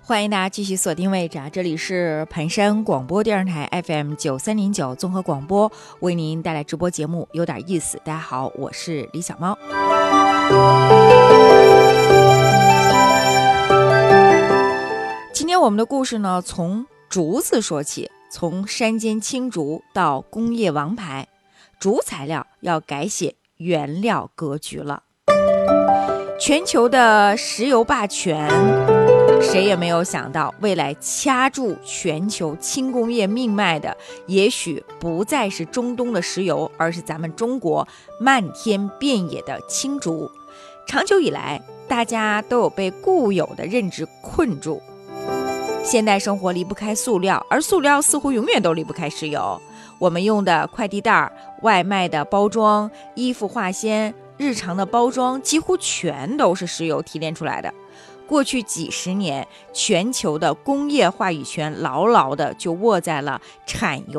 欢迎大家继续锁定位置，这里是盘山广播电视台 FM9309 综合广播，为您带来直播节目有点意思。大家好，我是李小猫。今天我们的故事呢，从竹子说起，从山间青竹到工业王牌，竹材料要改写原料格局了。全球的石油霸权，谁也没有想到，未来掐住全球轻工业命脉的，也许不再是中东的石油，而是咱们中国漫天遍野的青竹。长久以来，大家都有被固有的认知困住。现代生活离不开塑料，而塑料似乎永远都离不开石油。我们用的快递袋、外卖的包装、衣服化纤、日常的包装，几乎全都是石油提炼出来的。过去几十年，全球的工业话语权牢牢的就握在了产油